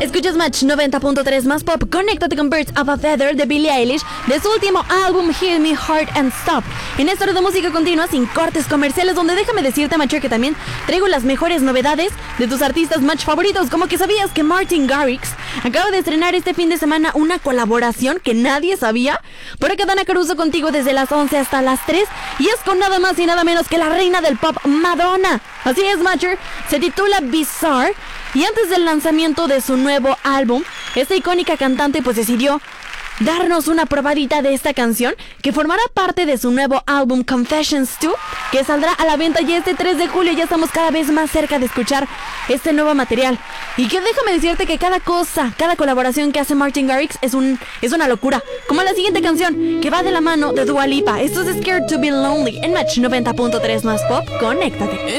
Escuchas Match 90.3 más pop. Conéctate con Birds of a Feather de Billie Eilish de su último álbum Heal Me Heart and Stop. En esta hora de música continua sin cortes comerciales, donde déjame decirte, Matcher, que también traigo las mejores novedades de tus artistas Match favoritos. Como que sabías que Martin Garrix acaba de estrenar este fin de semana una colaboración que nadie sabía. Por acá Dana Caruso contigo desde las 11 hasta las 3 y es con nada más y nada menos que la reina del pop, Madonna. Así es, Matcher, se titula Bizarre. Y antes del lanzamiento de su nuevo álbum, esta icónica cantante pues decidió darnos una probadita de esta canción que formará parte de su nuevo álbum Confessions 2, que saldrá a la venta ya este 3 de julio. Ya estamos cada vez más cerca de escuchar este nuevo material. Y que déjame decirte que cada colaboración que hace Martin Garrix es una locura. Como la siguiente canción, que va de la mano de Dua Lipa. Esto es Scared to be Lonely en Match 90.3 más pop. Conéctate.